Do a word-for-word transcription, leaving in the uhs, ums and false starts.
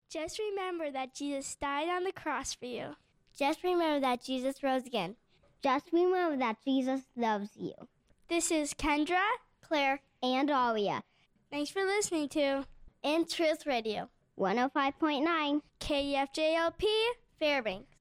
Just remember that Jesus died on the cross for you. Just remember that Jesus rose again. Just remember that Jesus loves you. This is Kendra, Claire, and Aria. Thanks for listening to In Truth Radio. one oh five point nine K E F J L P Fairbanks.